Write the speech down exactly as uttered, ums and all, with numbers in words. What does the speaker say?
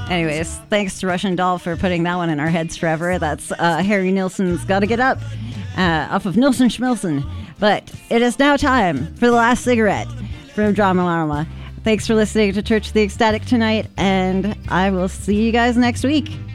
Anyways, thanks to Russian Doll for putting that one in our heads forever. That's uh, Harry Nilsson's Gotta Get Up uh, off of Nilsson Schmilsson. But it is now time for the last cigarette from Dramalama. Thanks for listening to Church of the Ecstatic tonight, and I will see you guys next week.